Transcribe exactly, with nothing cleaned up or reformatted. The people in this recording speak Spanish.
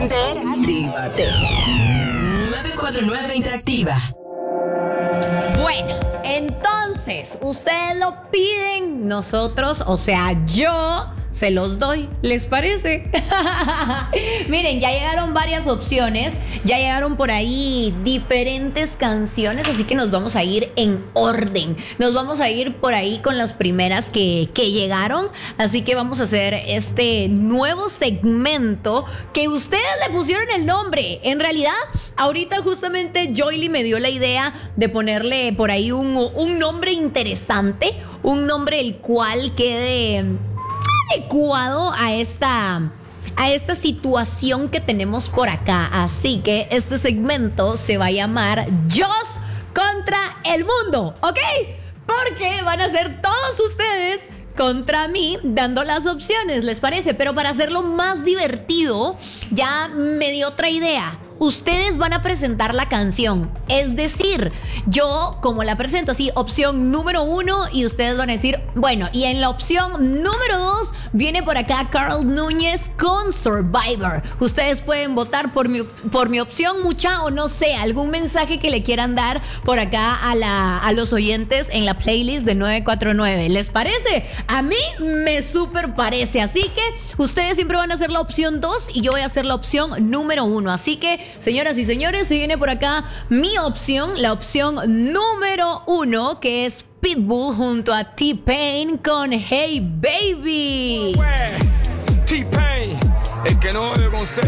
Interactívate. nueve cuatro nueve Interactiva. Bueno, entonces, ustedes lo piden, nosotros, o sea, yo se los doy, ¿les parece? Miren, ya llegaron varias opciones, ya llegaron por ahí diferentes canciones, así que nos vamos a ir en orden. Nos vamos a ir por ahí con las primeras que, que llegaron, así que vamos a hacer este nuevo segmento que ustedes le pusieron el nombre. En realidad, ahorita justamente Joyly me dio la idea de ponerle por ahí un, un nombre interesante, un nombre el cual quede adecuado a esta, a esta situación que tenemos por acá. Así que este segmento se va a llamar Joss contra el mundo, ¿ok? Porque van a ser todos ustedes contra mí dando las opciones, ¿les parece? Pero para hacerlo más divertido, ya me dio otra idea. Ustedes van a presentar la canción, es decir, yo como la presento así, opción número uno, y ustedes van a decir, bueno, y en la opción número dos viene por acá Carl Núñez con Survivor. Ustedes pueden votar por mi, por mi opción, mucha, o no sé, algún mensaje que le quieran dar por acá a, la, a los oyentes en la playlist de nueve cuatro nueve. ¿Les parece? A mí me súper parece, así que ustedes siempre van a hacer la opción dos y yo voy a hacer la opción número uno, así que señoras y señores, se viene por acá mi opción, la opción número uno, que es Pitbull junto a T-Pain con Hey Baby. T-Pain, el que no debe